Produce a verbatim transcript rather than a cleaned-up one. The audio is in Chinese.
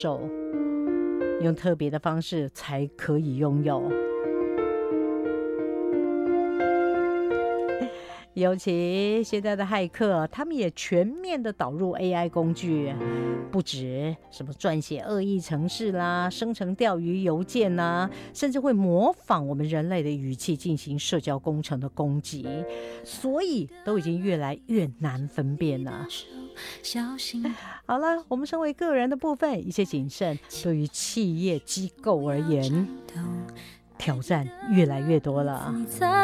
受，用特别的方式才可以拥有。尤其现在的骇客，他们也全面的导入 A I 工具，不止什么撰写恶意程式啦，生成钓鱼邮件啦，甚至会模仿我们人类的语气进行社交工程的攻击，所以都已经越来越难分辨了。好了，我们身为个人的部分，一些谨慎，对于企业机构而言，挑战越来越多了。